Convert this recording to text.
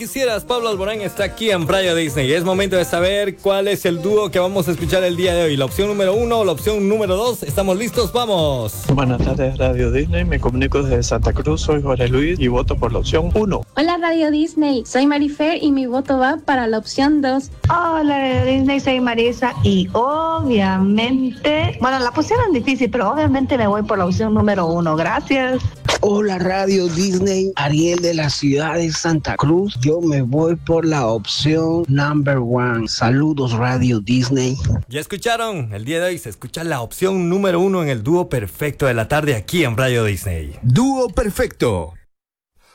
Quisieras, Pablo Alborán está aquí en Radio Disney. Es momento de saber cuál es el dúo que vamos a escuchar el día de hoy. La opción número 1 o la opción número 2. ¿Estamos listos? ¡Vamos! Buenas tardes, Radio Disney. Me comunico desde Santa Cruz. Soy Jorge Luis y voto por la opción 1. Hola, Radio Disney. Soy Marifer y mi voto va para la opción 2. Hola, Radio Disney. Soy Marisa y obviamente... Bueno, la pusieron difícil, pero obviamente me voy por la opción número 1. Gracias. Hola, Radio Disney. Ariel de la ciudad de Santa Cruz. Yo me voy por la opción number 1. Saludos, Radio Disney. Ya escucharon, el día de hoy se escucha la opción número 1 en el dúo perfecto de la tarde aquí en Radio Disney. Dúo perfecto.